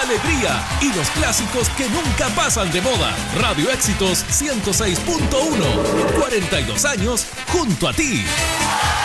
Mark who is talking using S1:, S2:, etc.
S1: alegría y los clásicos que nunca pasan de moda. Radio Éxitos 106.1. 42 años junto a ti.